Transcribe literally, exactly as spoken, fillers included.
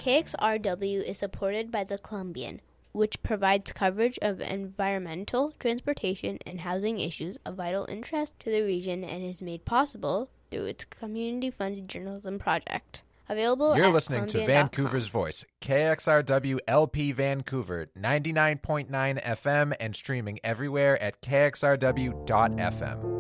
K X R W is supported by the Columbian, which provides coverage of environmental, transportation, and housing issues of vital interest to the region and is made possible through its community-funded journalism project. Available You're at listening to Columbian dot com. Vancouver's Voice, K X R W L P Vancouver, ninety-nine point nine F M, and streaming everywhere at K X R W dot F M.